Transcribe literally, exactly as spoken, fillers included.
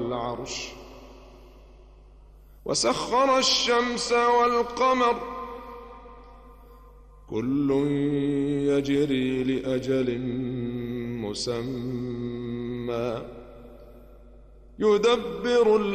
العرش وسخر الشمس والقمر كل يجري لأجل مسمى يدبر